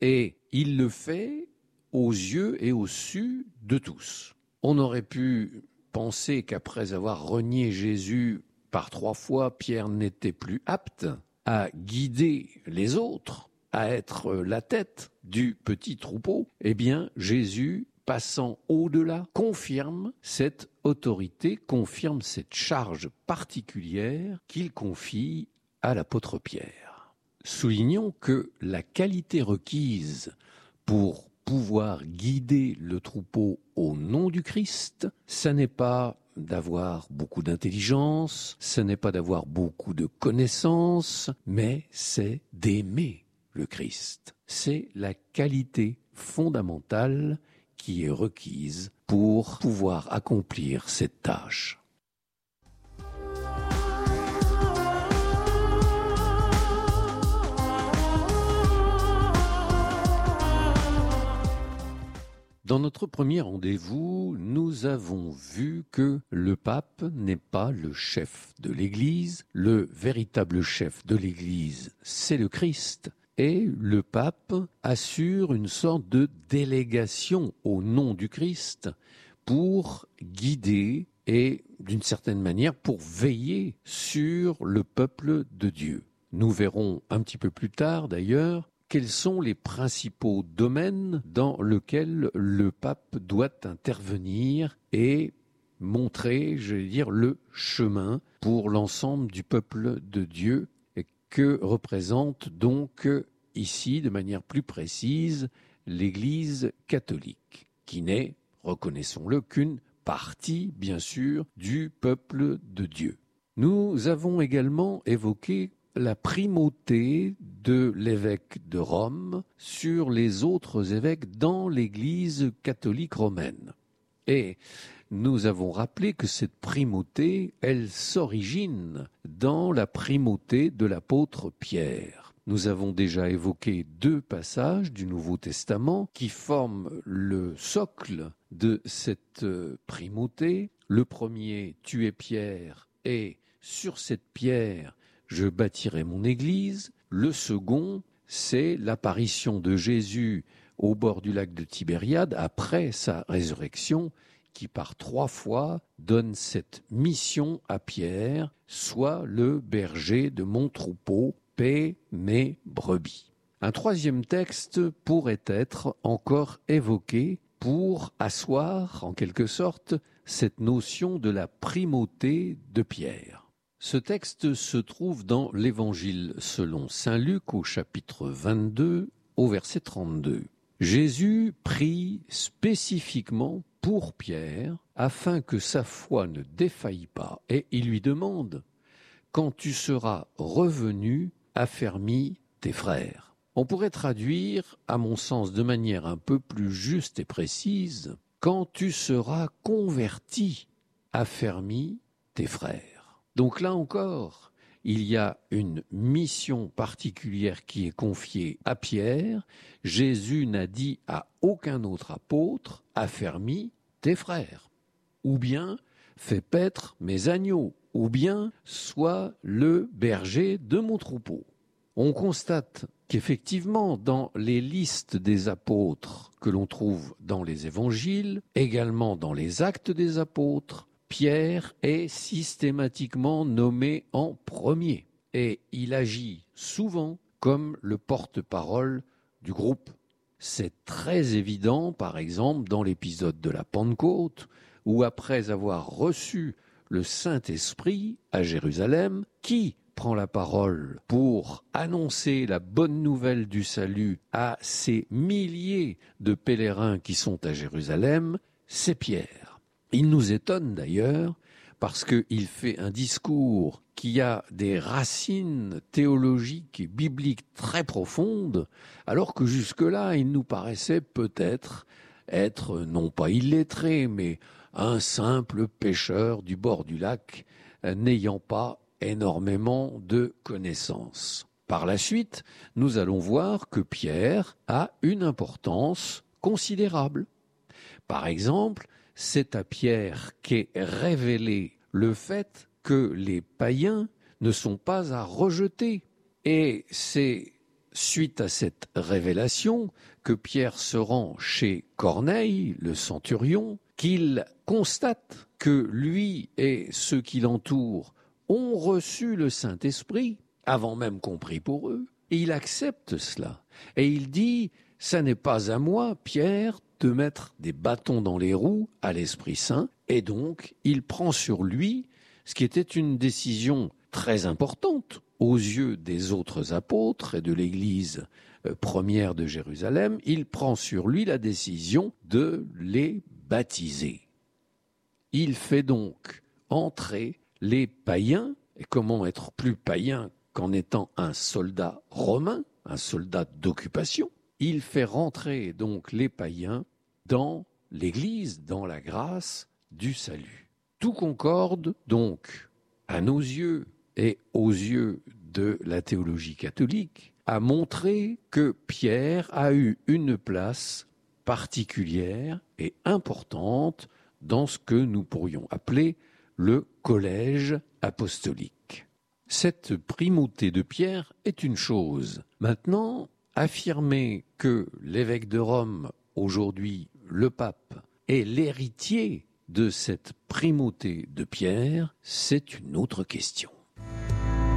Et il le fait aux yeux et au su de tous. On aurait pu penser qu'après avoir renié Jésus par 3 fois, Pierre n'était plus apte à guider les autres, à être la tête du petit troupeau. Eh bien, Jésus, passant au-delà, confirme cette autorité, confirme cette charge particulière qu'il confie à l'apôtre Pierre. Soulignons que la qualité requise pour pouvoir guider le troupeau au nom du Christ, ça n'est pas d'avoir beaucoup d'intelligence, ce n'est pas d'avoir beaucoup de connaissances, mais c'est d'aimer le Christ. C'est la qualité fondamentale qui est requise pour pouvoir accomplir cette tâche. Dans notre premier rendez-vous, nous avons vu que le pape n'est pas le chef de l'Église. Le véritable chef de l'Église, c'est le Christ. Et le pape assure une sorte de délégation au nom du Christ pour guider et, d'une certaine manière, pour veiller sur le peuple de Dieu. Nous verrons un petit peu plus tard, d'ailleurs, quels sont les principaux domaines dans lesquels le pape doit intervenir et montrer, le chemin pour l'ensemble du peuple de Dieu, que représente donc ici, de manière plus précise, l'Église catholique, qui n'est, reconnaissons-le, qu'une partie, bien sûr, du peuple de Dieu. Nous avons également évoqué la primauté de l'évêque de Rome sur les autres évêques dans l'Église catholique romaine. Et nous avons rappelé que cette primauté, elle s'origine dans la primauté de l'apôtre Pierre. Nous avons déjà évoqué 2 passages du Nouveau Testament qui forment le socle de cette primauté. Le premier, tu es Pierre, et sur cette pierre, je bâtirai mon église. Le second, c'est l'apparition de Jésus au bord du lac de Tibériade après sa résurrection, qui par 3 fois donne cette mission à Pierre: sois le berger de mon troupeau, paie mes brebis. Un 3e texte pourrait être encore évoqué pour asseoir, en quelque sorte, cette notion de la primauté de Pierre. Ce texte se trouve dans l'Évangile selon saint Luc au chapitre 22 au verset 32. Jésus prie spécifiquement pour Pierre afin que sa foi ne défaille pas et il lui demande: quand tu seras revenu, affermis tes frères. On pourrait traduire, à mon sens, de manière un peu plus juste et précise: quand tu seras converti, affermis tes frères. Donc là encore, il y a une mission particulière qui est confiée à Pierre. Jésus n'a dit à aucun autre apôtre: affermis tes frères, ou bien fais paître mes agneaux, ou bien sois le berger de mon troupeau. On constate qu'effectivement, dans les listes des apôtres que l'on trouve dans les évangiles, également dans les actes des apôtres, Pierre est systématiquement nommé en premier et il agit souvent comme le porte-parole du groupe. C'est très évident, par exemple, dans l'épisode de la Pentecôte, où après avoir reçu le Saint-Esprit à Jérusalem, qui prend la parole pour annoncer la bonne nouvelle du salut à ces milliers de pèlerins qui sont à Jérusalem? C'est Pierre. Il nous étonne d'ailleurs parce qu'il fait un discours qui a des racines théologiques et bibliques très profondes, alors que jusque-là, il nous paraissait peut-être être non pas illettré, mais un simple pêcheur du bord du lac, n'ayant pas énormément de connaissances. Par la suite, nous allons voir que Pierre a une importance considérable. Par exemple, c'est à Pierre qu'est révélé le fait que les païens ne sont pas à rejeter. Et c'est suite à cette révélation, que Pierre se rend chez Corneille, le centurion, qu'il constate que lui et ceux qui l'entourent ont reçu le Saint-Esprit, avant même qu'on prie pour eux, et il accepte cela. Et il dit, ça n'est pas à moi, Pierre, de mettre des bâtons dans les roues à l'Esprit Saint, et donc il prend sur lui ce qui était une décision très importante aux yeux des autres apôtres et de l'Église première de Jérusalem, il prend sur lui la décision de les baptiser. Il fait donc entrer les païens, et comment être plus païen qu'en étant un soldat romain, un soldat d'occupation. Il fait rentrer donc les païens dans l'Église, dans la grâce du salut. Tout concorde donc, à nos yeux et aux yeux de la théologie catholique, à montrer que Pierre a eu une place particulière et importante dans ce que nous pourrions appeler le collège apostolique. Cette primauté de Pierre est une chose. Maintenant, affirmer que l'évêque de Rome, aujourd'hui le pape, est l'héritier de cette primauté de Pierre, c'est une autre question.